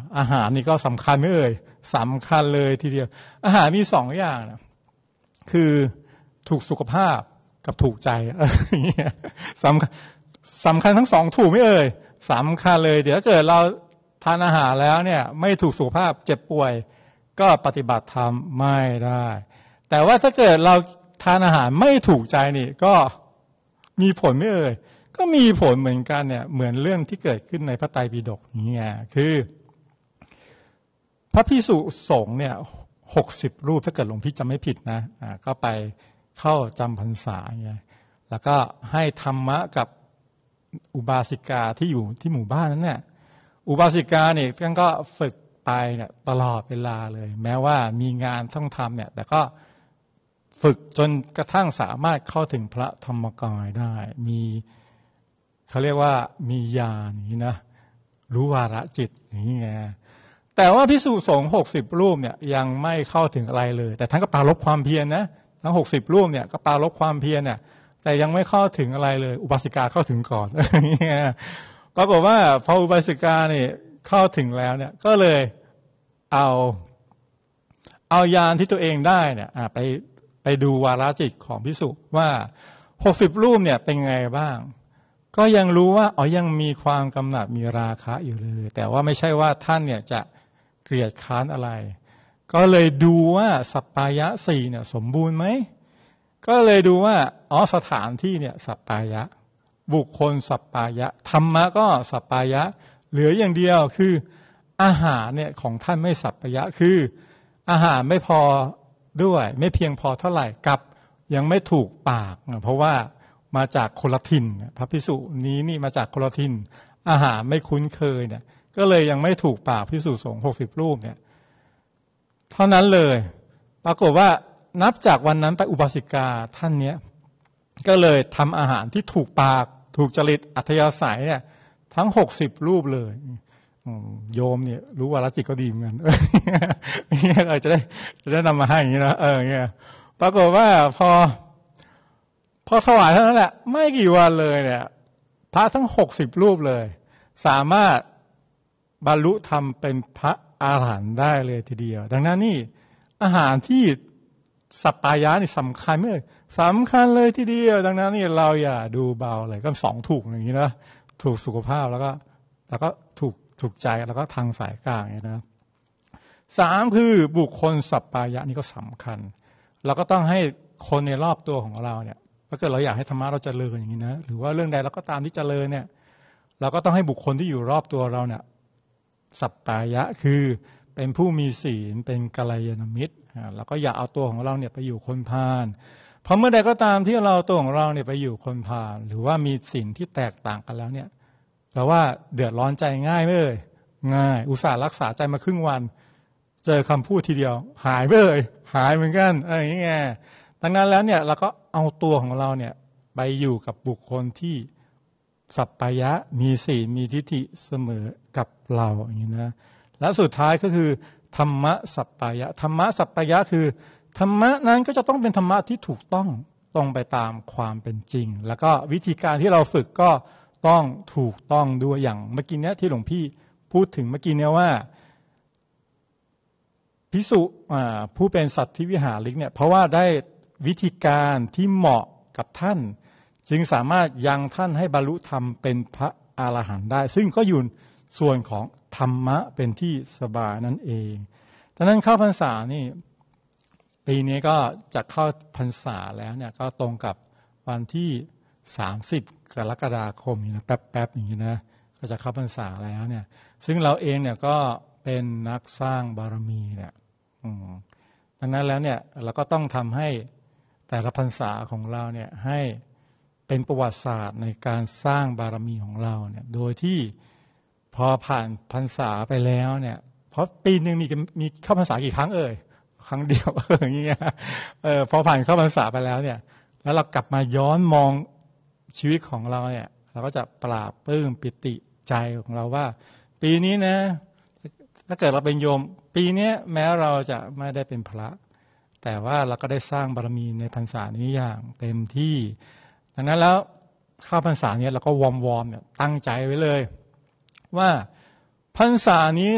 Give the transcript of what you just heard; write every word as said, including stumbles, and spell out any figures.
อาหารนี่ก็สำคัญไม่เอ่ยสำคัญเลยทีเดียวอาหารมีสองอย่างนะคือถูกสุขภาพกับถูกใจอย่างเงี้ยสำคัญสำคัญทั้งสองถูกไม่เอ่ยสำคัญเลยเดี๋ยวเกิดเราทานอาหารแล้วเนี่ยไม่ถูกสุขภาพเจ็บป่วยก็ปฏิบัติธรรมไม่ได้แต่ว่าถ้าเกิดเราทานอาหารไม่ถูกใจนี่ก็มีผลไม่เอ่ยก็มีผลเหมือนกันเนี่ยเหมือนเรื่องที่เกิดขึ้นในพระไตรปิฎกนี่ไงคือพระภิกษุสงฆ์เนี่ยหกสิบรูปถ้าเกิดหลวงพี่จำไม่ผิดนะอ่าก็ไปเข้าจำพรรษาไงแล้วก็ให้ธรรมะกับอุบาสิกาที่อยู่ที่หมู่บ้านนั้นเนี่ยอุบาสิกาเนี่ยท่านก็ฝึกไปเนี่ยตลอดเวลาเลยแม้ว่ามีงานต้องทำเนี่ยแต่ก็ฝึกจนกระทั่งสามารถเข้าถึงพระธรรมกายได้มีเขาเรียกว่ามีญาณนี้นะรู้วาระจิตอย่างนี้ไงแต่ว่าภิกษุสงฆ์หกสิบรูปเนี่ยยังไม่เข้าถึงอะไรเลยแต่ท่านก็ปรารภความเพียรนะทั้งหกสิบรูปเนี่ยก็ปรารภความเพียรเนี่ยแต่ยังไม่เข้าถึงอะไรเลยอุบาสิกาเข้าถึงก่อนปรากฏว่าพออุบาสิกาเนี่ยเข้าถึงแล้วเนี่ยก็เลยเอาเอาญาณที่ตัวเองได้เนี่ยไปไปดูวาระจิตของภิกษุว่าหกสิบรูปเนี่ยเป็นไงบ้างก็ยังรู้ว่าอ๋อยังมีความกำหนัดมีราคะอยู่เลยแต่ว่าไม่ใช่ว่าท่านเนี่ยจะเกลียดค้านอะไรก็เลยดูว่าสัปปายะสี่เนี่ยสมบูรณ์ไหมก็เลยดูว่าอ๋อสถานที่เนี่ยสัปปายะบุคคลสัปปายะธรรมะก็สัปปายะเหลืออย่างเดียวคืออาหารเนี่ยของท่านไม่สัปปายะคืออาหารไม่พอด้วยไม่เพียงพอเท่าไหร่กับยังไม่ถูกปากเพราะว่ามาจากคนละถิ่นพระภิกษุนี้นี่มาจากคนละถิ่นอาหารไม่คุ้นเคยเนี่ยก็เลยยังไม่ถูกปากภิกษุสงฆ์หกสิบรูปเนี่ยเท่านั้นเลยปรากฏว่านับจากวันนั้นไปอุบาสิกาท่านเนี้ยก็เลยทำอาหารที่ถูกปากถูกจริตอัธยาศัยเนี่ยทั้งหกสิบรูปเลยโยมเนี่ยรู้ว่าละจิตก็ดีเหมือนกันเนี่ยเราจะได้จะได้นำมาให้อย่างนี้นะเออเนี่ยปรากฏว่าพอพอถวายเท่านั้นแหละไม่กี่วันเลยเนี่ยพระทั้งหกสิบรูปเลยสามารถบรรลุธรรมเป็นพระอาหารหันต์ได้เลยทีเดียวดังนั้นนี่อาหารที่สัปปายะนี่สำคัญไหมสำคัญเลยทีเดียวดังนั้นนี่เราอย่าดูเบาเลยก็สองถูกอย่างนี้นะถูกสุขภาพแล้วก็แล้วก็ถูกถูกใจแล้วก็ทางสายกลางนะสามคือบุคคลสัปปายะนี่ก็สำคัญเราก็ต้องให้คนในรอบตัวของเราเนี่ยถ้าเกิดเราอยากให้ธรรมะเราเจริญอย่างนี้นะหรือว่าเรื่องใดเราก็ตามที่เจริญเนี่ยเราก็ต้องให้บุคคลที่อยู่รอบตัวเราเนี่ยสัปปายะคือเป็นผู้มีศีลเป็นกัลยาณมิตรเราก็อย่าเอาตัวของเราเนี่ยไปอยู่คนพาลเพราะเมื่อใดก็ตามที่เราตัวของเราเนี่ยไปอยู่คนพาลหรือว่ามีศีลที่แตกต่างกันแล้วเนี่ยแปลว่าเดือดร้อนใจง่ายเลยง่ายอุตส่าห์รักษาใจมาครึ่งวันเจอคำพูดทีเดียวหายไปเลยหายเหมือนกันอะไรอย่างเงี้ยดังนั้นแล้วเนี่ยเราก็เอาตัวของเราเนี่ยไปอยู่กับบุคคลที่สัปปายะมีศีลมีทิฏฐิเสมอกับเราอย่างนี้นะและสุดท้ายก็คือธรรมะสัปปายะธรรมะสัปปายะคือธรรมะนั้นก็จะต้องเป็นธรรมะที่ถูกต้องตรงไปตามความเป็นจริงแล้วก็วิธีการที่เราฝึกก็ต้องถูกต้องด้วยอย่างเมื่อกี้เนี้ยที่หลวงพี่พูดถึงเมื่อกี้เนี้ยว่าภิกษุผู้เป็นสัตถิวิหาริกเนี่ยเพราะว่าได้วิธีการที่เหมาะกับท่านจึงสามารถยังท่านให้บรรลุธรรมเป็นพระอรหันต์ได้ซึ่งก็อยู่ส่วนของธรรมะเป็นที่สบายนั่นเองดังนั้นเข้าพรรษานี่ปีนี้ก็จะเข้าพรรษาแล้วเนี่ยก็ตรงกับวันที่สามสิบกรกฎาคมนี่นะแป๊บๆอย่างนี้นะก็จะเข้าพรรษาแล้วเนี่ยซึ่งเราเองเนี่ยก็เป็นนักสร้างบารมีเนี่ยดังนั้นแล้วเนี่ยเราก็ต้องทำให้แต่ละพรรษาของเราเนี่ยให้เป็นประวัติศาสตร์ในการสร้างบารมีของเราเนี่ยโดยที่พอผ่านพรรษาไปแล้วเนี่ยเพราะปีนึงมีมีเข้าพรรษากี่ครั้งเอ่ยครั้งเดียวเอออย่างเงี้ยเออพอผ่านเข้าพรรษาไปแล้วเนี่ยแล้วเรากลับมาย้อนมองชีวิตของเราเนี่ยเราก็จะปราบปลื้มปิติใจของเราว่าปีนี้นะถ้าเกิดเราเป็นโยมปีนี้แม้เราจะไม่ได้เป็นพระแต่ว่าเราก็ได้สร้างบารมีในพรรษานี้อย่างเต็มที่ดังนั้นแล้วเข้าพรรษานี้เราก็วอร์มๆเนี่ยตั้งใจไว้เลยว่าพรรษานี้